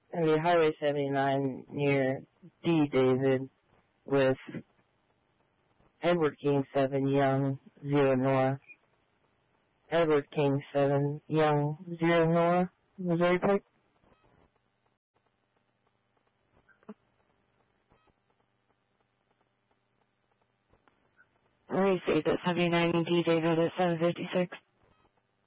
Gonna be Highway 79 near D. David with Edward King 7, Young, 0 North. Edward King 7, Young, 0 North, Missouri Pike. Received at 79 D. David at 756.